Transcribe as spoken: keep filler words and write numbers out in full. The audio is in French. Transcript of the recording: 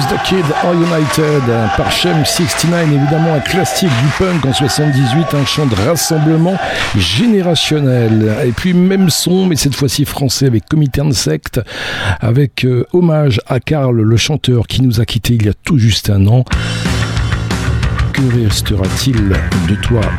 the Kid Are United par Shem soixante-neuf, évidemment un classique du punk en soixante-dix-huit, un chant de rassemblement générationnel. Et puis même son, mais cette fois-ci français avec Comité Insect, avec euh, hommage à Karl, le chanteur qui nous a quittés il y a tout juste un an. Que restera-t-il de toi ?